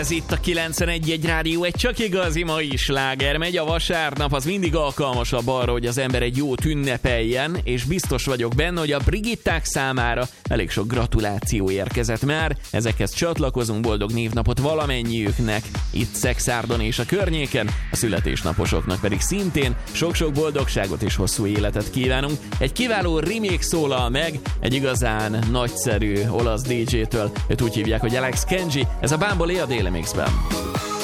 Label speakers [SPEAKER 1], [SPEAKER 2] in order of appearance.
[SPEAKER 1] Ez itt a 91.1 Rádió, egy csak igazi mai sláger megy. A vasárnap az mindig alkalmasabb arra, hogy az ember egy jót ünnepeljen, és biztos vagyok benne, hogy a Brigitták számára elég sok gratuláció érkezett már. Ezekhez csatlakozunk, boldog névnapot valamennyiüknek itt Szekszárton és a környéken, a születésnaposoknak pedig szintén sok-sok boldogságot és hosszú életet kívánunk. Egy kiváló remix szólal meg egy igazán nagyszerű olasz DJ-től, őt úgy hívják, hogy Alex Kenji, ez a Bambolé a Déli Mixben.